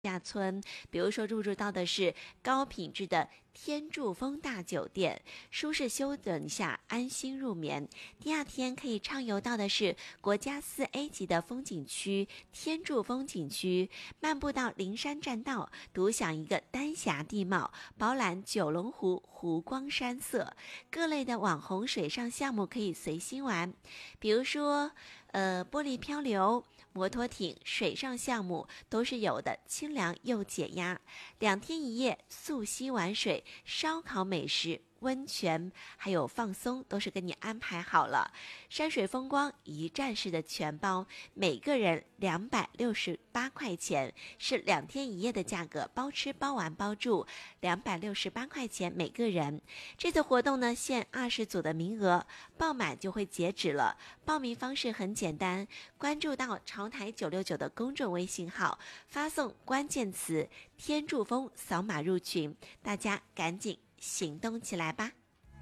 假村，比如说入住到的是高品质的天柱峰大酒店，舒适休整下安心入眠。第二天可以畅游到的是国家4A 级的风景区天柱风景区，漫步到灵山栈道，独享一个丹霞地貌，饱览九龙湖湖光山色，各类的网红水上项目可以随心玩，比如说玻璃漂流、摩托艇、水上项目都是有的，清凉又解压。2天1夜溯溪玩水、烧烤美食、温泉还有放松都是给你安排好了，山水风光一站式的全包，每个人268块钱，是2天1夜的价格，包吃包玩包住，268块钱每个人。这次活动呢限20组的名额，报满就会截止了。报名方式很简单，关注到潮台969的公众微信号，发送关键词天柱峰，扫码入群，大家赶紧行动起来吧。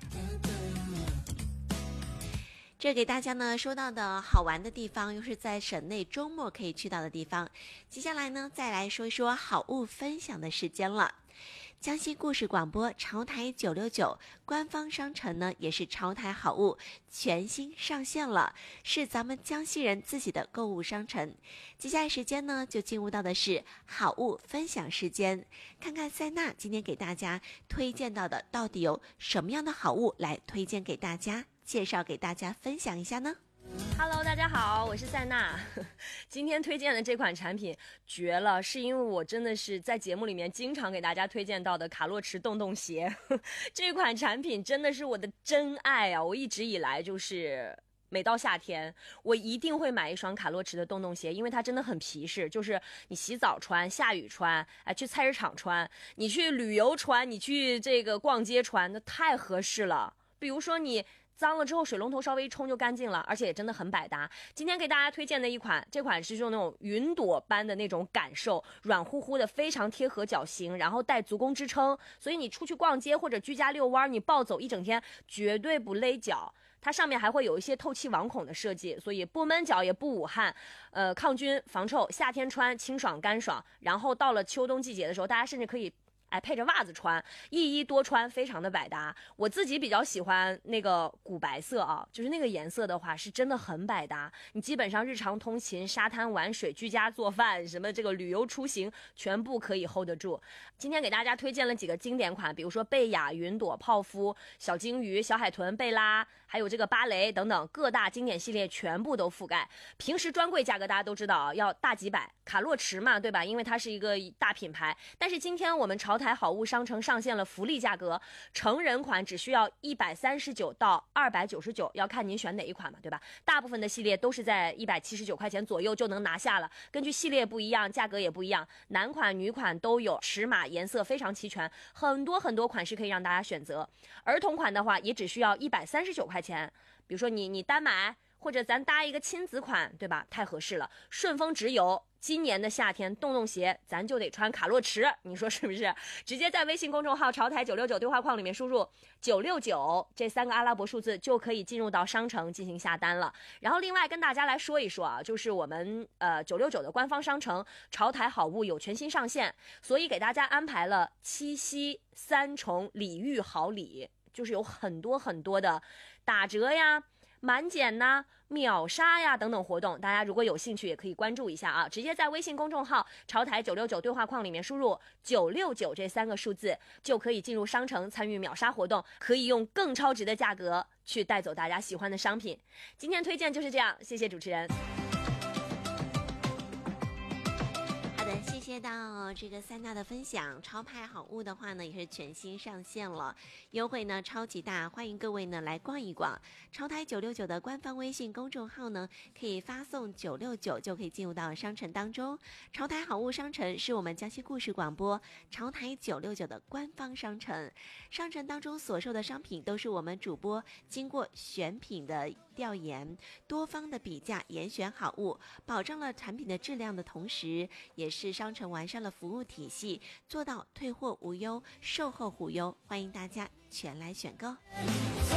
这给大家呢说到的好玩的地方，又是在省内周末可以去到的地方。接下来呢再来说一说好物分享的时间了。江西故事广播潮台969官方商城呢也是潮台好物全新上线了，是咱们江西人自己的购物商城。接下来时间呢就进入到的是好物分享时间，看看塞娜今天给大家推荐到的到底有什么样的好物来推荐给大家，介绍给大家分享一下呢。 Hello， 大家好，我是塞娜。今天推荐的这款产品绝了，是因为我真的是在节目里面经常给大家推荐到的卡洛驰洞洞鞋。这款产品真的是我的真爱啊！我一直以来就是每到夏天，我一定会买一双卡洛驰的洞洞鞋，因为它真的很皮实，就是你洗澡穿、下雨穿，去菜市场穿，你去旅游穿，你去这个逛街穿，那太合适了。比如说你脏了之后水龙头稍微一冲就干净了，而且也真的很百搭。今天给大家推荐的一款，这款是用那种云朵般的那种感受，软乎乎的，非常贴合脚型，然后带足弓支撑，所以你出去逛街或者居家遛弯，你暴走一整天绝对不勒脚。它上面还会有一些透气网孔的设计，所以不闷脚也不捂汗，抗菌防臭，夏天穿清爽干爽，然后到了秋冬季节的时候，大家甚至可以配着袜子穿，一衣多穿，非常的百搭。我自己比较喜欢那个古白色啊，就是那个颜色的话是真的很百搭，你基本上日常通勤、沙滩玩水、居家做饭，什么这个旅游出行全部可以 hold 得住。今天给大家推荐了几个经典款，比如说贝雅、云朵、泡芙、小鲸鱼、小海豚、贝拉，还有这个芭蕾等等各大经典系列全部都覆盖。平时专柜价格大家都知道啊，要大几百，卡洛驰嘛，对吧？因为它是一个大品牌。但是今天我们潮台好物商城上线了福利价格，成人款只需要139到299，要看您选哪一款嘛，对吧？大部分的系列都是在179块钱左右就能拿下了，根据系列不一样，价格也不一样，男款女款都有，尺码颜色非常齐全，很多款式可以让大家选择。儿童款的话也只需要139块钱，比如说你单买，或者咱搭一个亲子款，对吧？太合适了。顺丰直邮，今年的夏天洞洞鞋咱就得穿卡洛驰，你说是不是？直接在微信公众号潮台969对话框里面输入969这3个阿拉伯数字，就可以进入到商城进行下单了。然后另外跟大家来说一说啊，就是我们969的官方商城潮台好物有全新上线，所以给大家安排了七夕3重礼遇好礼，就是有很多的打折呀、满减呐、秒杀呀等等活动，大家如果有兴趣也可以关注一下啊！直接在微信公众号潮台969对话框里面输入969这3个数字，就可以进入商城参与秒杀活动，可以用更超值的价格去带走大家喜欢的商品。今天推荐就是这样，谢谢主持人。 谢谢到这个塞娜的分享，潮牌好物的话呢也是全新上线了，优惠呢超级大，欢迎各位呢来逛一逛。潮台969的官方微信公众号呢可以发送969就可以进入到商城当中。潮台好物商城是我们江西故事广播潮台969的官方商城，商城当中所售的商品都是我们主播经过选品的调研，多方的比价严选好物，保证了产品的质量的同时，也是商城完善了服务体系，做到退货无忧、售后无忧，欢迎大家全来选购。